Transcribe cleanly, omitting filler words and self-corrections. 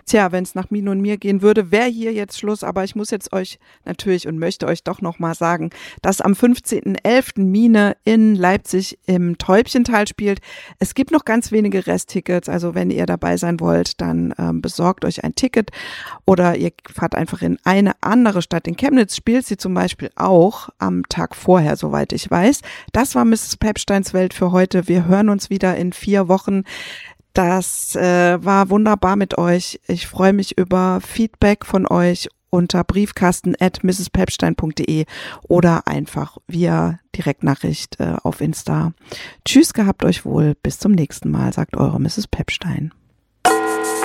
Tja, wenn es nach Mine und mir gehen würde, wäre hier jetzt Schluss. Aber ich muss jetzt euch natürlich und möchte euch doch nochmal sagen, dass am 15.11. Mine in Leipzig im Täubchental spielt. Es gibt noch ganz wenige Resttickets. Also wenn ihr dabei sein wollt, dann besorgt euch ein Ticket oder ihr fahrt einfach in eine andere Stadt. In Chemnitz spielt sie zum Beispiel auch am Tag vorher, soweit ich weiß. Das war Mrs. Pepsteins Welt für heute. Wir hören uns wieder in 4 Wochen. Das war wunderbar mit euch. Ich freue mich über Feedback von euch unter briefkasten@mrspepstein.de oder einfach via Direktnachricht auf Insta. Tschüss, gehabt euch wohl. Bis zum nächsten Mal, sagt eure Mrs. Pepstein.